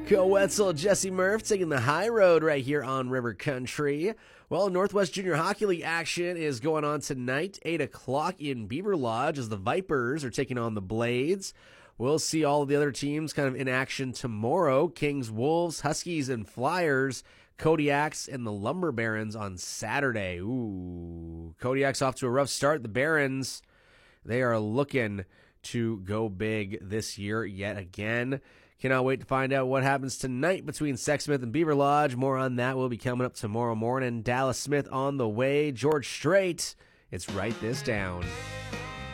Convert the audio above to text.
Marco Wetzel, Jesse Murph taking the high road right here on River Country. Well, Northwest Junior Hockey League action is going on tonight, 8 o'clock in Beaver Lodge as the Vipers are taking on the Blades. We'll see all of the other teams kind of in action tomorrow. Kings, Wolves, Huskies, and Flyers. Kodiaks and the Lumber Barons on Saturday. Ooh, Kodiaks off to a rough start. The Barons, they are looking to go big this year yet again. Cannot wait to find out what happens tonight between Sexsmith and Beaver Lodge. More on that will be coming up tomorrow morning. Dallas Smith on the way. George Strait, it's Write This Down.